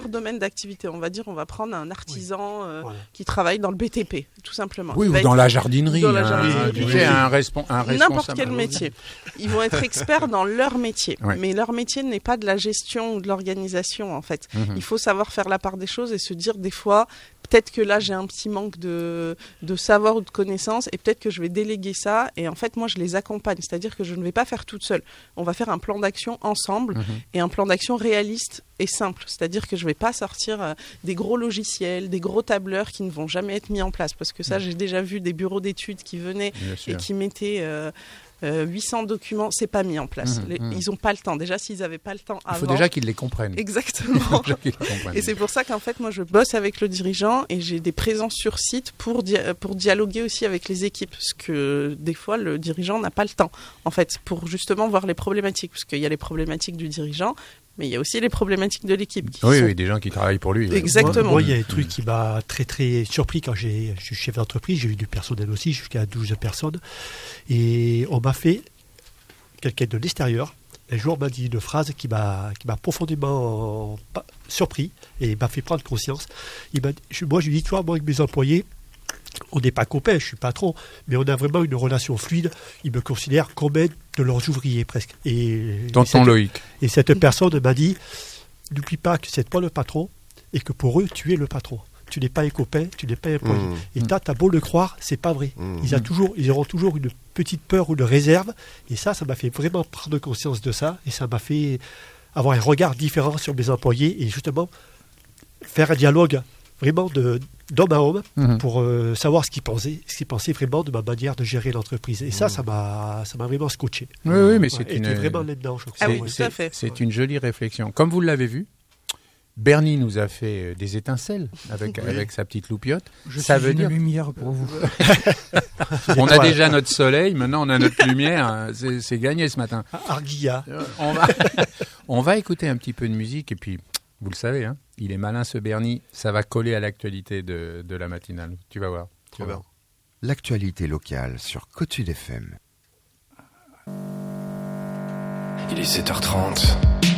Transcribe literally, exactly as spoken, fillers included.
leur domaine d'activité. On va dire, on va prendre un artisan oui. euh, voilà. qui travaille dans le B T P, tout simplement. Oui, ou dans la jardinerie. Dans la jardinerie. Hein, tu sais, un, respon- un responsable. N'importe quel métier. Ils vont être experts dans leur métier. Oui. Mais leur métier n'est pas de la gestion ou de l'organisation, en fait. Mm-hmm. Il faut savoir faire la part des choses et se dire, des fois, peut-être que là, j'ai un petit manque de, de savoir ou de connaissances et peut-être que je vais déléguer ça. Et en fait, moi, je les accompagne. C'est-à-dire que je ne vais pas faire toute seule. On va faire un plan d'action ensemble mmh. et un plan d'action réaliste et simple. C'est-à-dire que je ne vais pas sortir euh, des gros logiciels, des gros tableurs qui ne vont jamais être mis en place. Parce que ça, mmh. j'ai déjà vu des bureaux d'études qui venaient et qui mettaient... Euh, Euh, huit cents documents, c'est pas mis en place. Mmh, les, mmh. Ils ont pas le temps. Déjà, s'ils avaient pas le temps avant. Il faut déjà qu'ils les comprennent. Exactement. qu'ils les comprennent. Et c'est pour ça qu'en fait, moi, je bosse avec le dirigeant et j'ai des présences sur site pour, dia- pour dialoguer aussi avec les équipes. Parce que des fois, le dirigeant n'a pas le temps, en fait, pour justement voir les problématiques. Parce qu'il y a les problématiques du dirigeant, mais il y a aussi les problématiques de l'équipe. Oui, sont... oui, des gens qui travaillent pour lui. Exactement. Moi, il y a un truc qui m'a très, très surpris quand j'ai, je suis chef d'entreprise. J'ai eu du personnel aussi, jusqu'à douze personnes. Et on m'a fait, quelqu'un de l'extérieur, un jour m'a dit une phrase qui m'a, qui m'a profondément surpris et m'a fait prendre conscience. Il m'a, je, moi, je lui ai dit, toi, moi, avec mes employés, on n'est pas copains, je suis patron, mais on a vraiment une relation fluide. Ils me considèrent comme un de leurs ouvriers presque. Et, Tonton et cette, Loïc. Et cette personne m'a dit, n'oublie pas que c'est toi le patron et que pour eux, tu es le patron. Tu n'es pas un copain, tu n'es pas un employé. Mmh. Et t'as, t'as beau le croire, c'est pas vrai. Mmh. Ils, a toujours, ils auront toujours une petite peur ou une réserve. Et ça, ça m'a fait vraiment prendre conscience de ça. Et ça m'a fait avoir un regard différent sur mes employés et justement faire un dialogue vraiment de, d'homme à homme mmh. pour euh, savoir ce qu'ils pensaient, ce qu'ils pensaient vraiment de ma manière de gérer l'entreprise. Et mmh. ça, ça m'a, ça m'a vraiment scotché. Oui, oui, mais c'est ouais, une... vraiment là-dedans, je crois. Ah oui, c'est, tout à fait. C'est une jolie réflexion. Comme vous l'avez vu, Bernie nous a fait des étincelles avec, oui. avec sa petite loupiote. Je ça suis veut une dire lumière pour vous. On a déjà notre soleil, maintenant on a notre lumière. C'est, c'est gagné ce matin. Arguilla. On va, on va écouter un petit peu de musique et puis, vous le savez, hein, il est malin ce Bernie. Ça va coller à l'actualité de, de la matinale. Tu vas voir. Tu vas voir. L'actualité locale sur Cotude F M. Il est sept heures trente.